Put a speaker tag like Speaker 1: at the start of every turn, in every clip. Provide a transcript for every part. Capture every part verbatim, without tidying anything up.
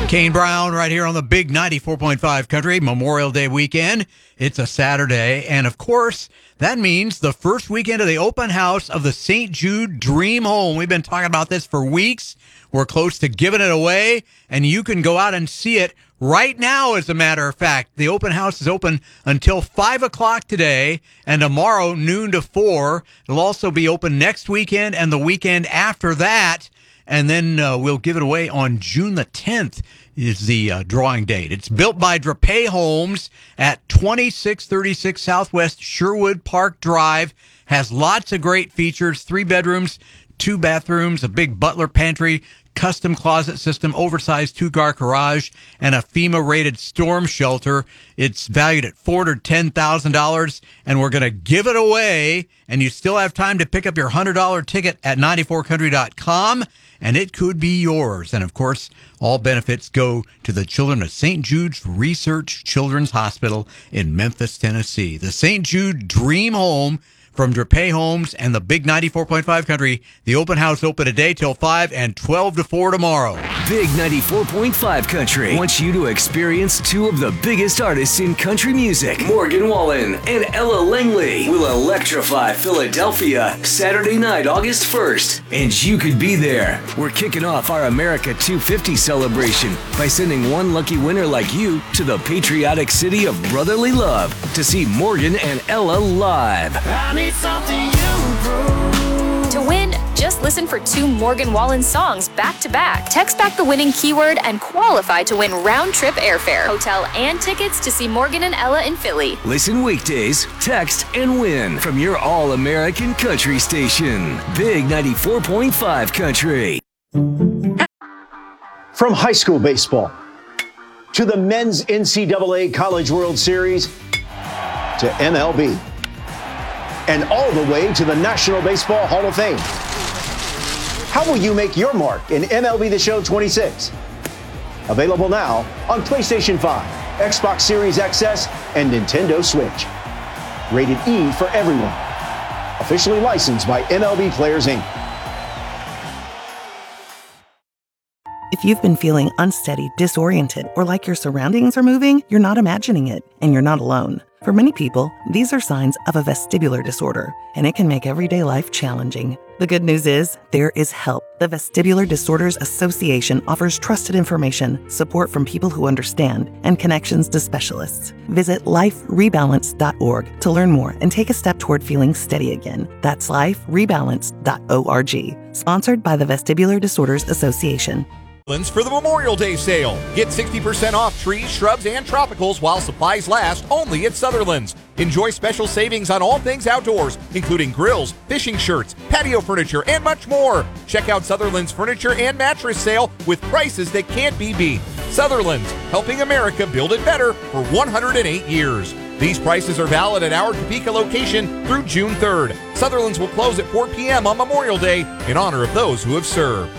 Speaker 1: Kane Brown right here on the big ninety-four point five Country Memorial Day weekend. It's a Saturday, and of course, that means the first weekend of the open house of the Saint Jude Dream Home. We've been talking about this for weeks. We're close to giving it away, and you can go out and see it right now, as a matter of fact. The open house is open until five o'clock today, and tomorrow, noon to four. It'll also be open next weekend and the weekend after that. And then uh, we'll give it away on June the tenth is the uh, drawing date. It's built by Drape Homes at twenty-six thirty-six Southwest Sherwood Park Drive. Has lots of great features, three bedrooms, two bathrooms, a big butler pantry, custom closet system, oversized two-car garage, and a FEMA-rated storm shelter. It's valued at four hundred ten thousand dollars, and we're going to give it away, and you still have time to pick up your one hundred dollars ticket at ninety-four country dot com, and it could be yours. And, of course, all benefits go to the children of Saint Jude's Research Children's Hospital in Memphis, Tennessee. The Saint Jude Dream Home from Drape Homes and the big ninety-four point five Country. The open house open today till five and twelve to four tomorrow.
Speaker 2: Big ninety-four point five Country wants you to experience two of the biggest artists in country music. Morgan Wallen and Ella Langley will electrify Philadelphia Saturday night, August first. And you could be there. We're kicking off our America two fifty celebration by sending one lucky winner like you to the patriotic city of brotherly love to see Morgan and Ella live.
Speaker 3: I need something you prove.
Speaker 4: To win, just listen for two Morgan Wallen songs back to back. Text back the winning keyword and qualify to win round-trip airfare, hotel, and tickets to see Morgan and Ella in Philly.
Speaker 2: Listen weekdays, text, and win from your all-American country station. Big ninety-four point five Country.
Speaker 5: From high school baseball to the men's N C double A College World Series to M L B. And all the way to the National Baseball Hall of Fame. How will you make your mark in M L B The Show twenty-six? Available now on PlayStation five, Xbox Series X S, and Nintendo Switch. Rated E for everyone. Officially licensed by M L B Players, Incorporated.
Speaker 6: If you've been feeling unsteady, disoriented, or like your surroundings are moving, you're not imagining it, and you're not alone. For many people, these are signs of a vestibular disorder, and it can make everyday life challenging. The good news is, there is help. The Vestibular Disorders Association offers trusted information, support from people who understand, and connections to specialists. Visit life rebalance dot org to learn more and take a step toward feeling steady again. That's life rebalance dot org. Sponsored by the Vestibular Disorders Association.
Speaker 7: For the Memorial Day sale. Get sixty percent off trees, shrubs, and tropicals while supplies last, only at Sutherland's. Enjoy special savings on all things outdoors, including grills, fishing shirts, patio furniture, and much more. Check out Sutherland's furniture and mattress sale with prices that can't be beat. Sutherland's, helping America build it better for one hundred eight years. These prices are valid at our Topeka location through June third. Sutherland's will close at four p.m. on Memorial Day in honor of those who have served.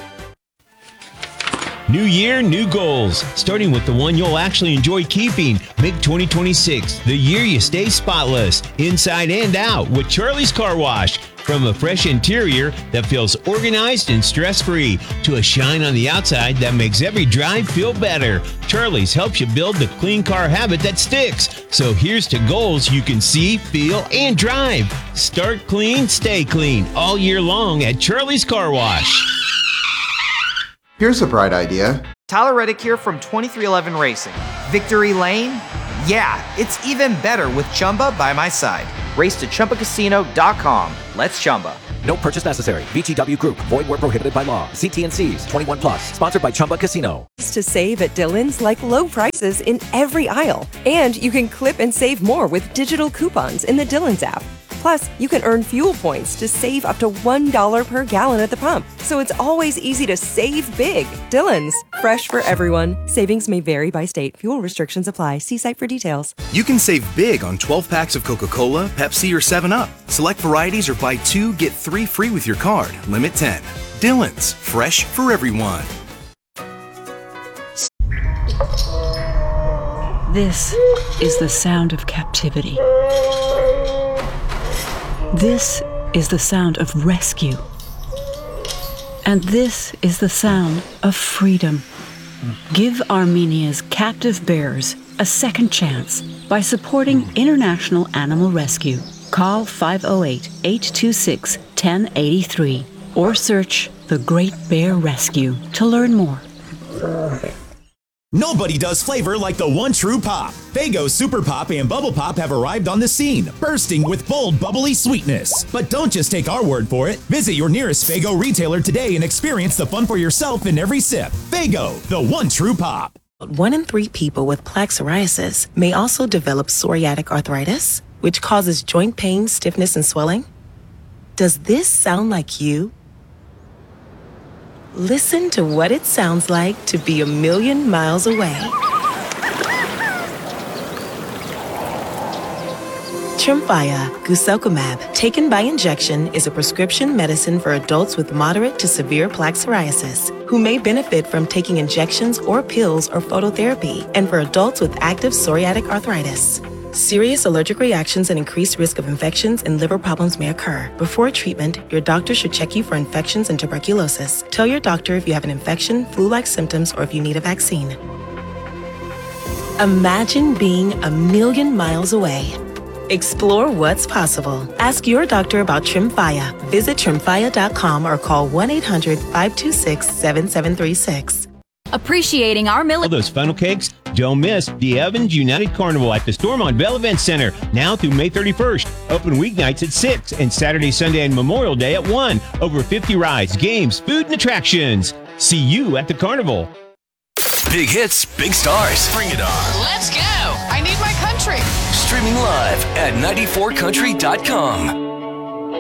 Speaker 8: New year, new goals. Starting with the one you'll actually enjoy keeping. Make twenty twenty-six the year you stay spotless, inside and out, with Charlie's Car Wash. From a fresh interior that feels organized and stress-free to a shine on the outside that makes every drive feel better. Charlie's helps you build the clean car habit that sticks. So here's to goals you can see, feel, and drive. Start clean, stay clean all year long at Charlie's Car Wash.
Speaker 9: Here's a bright idea.
Speaker 10: Tyler Reddick here from twenty-three eleven Racing. Victory Lane? Yeah, it's even better with Chumba by my side. Race to Chumba Casino dot com. Let's Chumba.
Speaker 11: No purchase necessary. V G W Group. Void where prohibited by law. See T and C's. twenty-one plus. Sponsored by Chumba Casino.
Speaker 12: To save at Dillon's, like low prices in every aisle. And you can clip and save more with digital coupons in the Dillon's app. Plus, you can earn fuel points to save up to one dollar per gallon at the pump. So it's always easy to save big. Dillon's, fresh for everyone. Savings may vary by state. Fuel restrictions apply. See site for details.
Speaker 13: You can save big on twelve packs of Coca-Cola, Pepsi, or seven up. Select varieties or buy two, get three free with your card. Limit ten. Dillon's, fresh for everyone.
Speaker 14: This is the sound of captivity. This is the sound of rescue. And this is the sound of freedom. Give Armenia's captive bears a second chance by supporting International Animal Rescue. Call five oh eight, eight two six, one oh eight three or search The Great Bear Rescue to learn more.
Speaker 15: Nobody does flavor like the one true pop. Faygo Super Pop and Bubble Pop have arrived on the scene, bursting with bold, bubbly sweetness. But don't just take our word for it. Visit your nearest Faygo retailer today and experience the fun for yourself in every sip. Faygo, the one true pop.
Speaker 16: One in three people with plaque psoriasis may also develop psoriatic arthritis, which causes joint pain, stiffness, and swelling. Does this sound like you? Listen to what it sounds like to be a million miles away. Tremfya guselkumab, taken by injection, is a prescription medicine for adults with moderate to severe plaque psoriasis who may benefit from taking injections or pills or phototherapy, and for adults with active psoriatic arthritis. Serious allergic reactions and increased risk of infections and liver problems may occur. Before treatment, your doctor should check you for infections and tuberculosis. Tell your doctor if you have an infection, flu-like symptoms, or if you need a vaccine. Imagine being a million miles away. Explore what's possible. Ask your doctor about Tremfya. Visit tremfya dot com or call one eight hundred, five two six, seven seven three six.
Speaker 17: Appreciating our
Speaker 8: All
Speaker 17: military.
Speaker 8: those funnel cakes? Don't miss the Evans United Carnival at the Stormont Bell Event Center now through May thirty-first. Open weeknights at six and Saturday, Sunday, and Memorial Day at one. Over fifty rides, games, food, and attractions. See you at the carnival.
Speaker 2: Big hits, big stars. Bring it on.
Speaker 18: Let's go. I need my country.
Speaker 2: Streaming live at ninety-four country dot com.